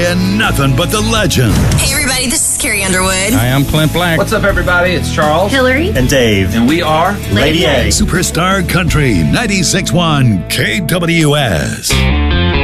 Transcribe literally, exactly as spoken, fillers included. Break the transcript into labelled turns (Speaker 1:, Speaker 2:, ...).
Speaker 1: playing nothing but the legend.
Speaker 2: Hey, everybody, this is Carrie Underwood.
Speaker 3: Hi, I'm Clint Black.
Speaker 4: What's up, everybody? It's Charles.
Speaker 2: Hillary.
Speaker 5: And Dave.
Speaker 4: And we are
Speaker 2: Lady A.
Speaker 1: Superstar Country ninety-six point one K W S.